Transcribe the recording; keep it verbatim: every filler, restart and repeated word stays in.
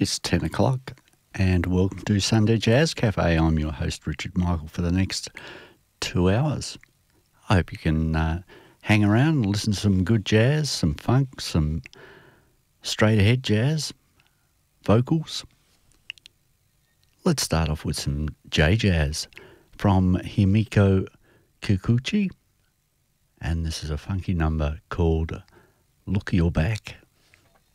It's ten o'clock and welcome to Sunday Jazz Cafe. I'm your host, Richard Michael, for the next two hours. I hope you can uh, hang around and listen to some good jazz, some funk, some straight-ahead jazz, vocals. Let's start off with some J-Jazz from Himiko Kikuchi, and this is a funky number called Look Your Back.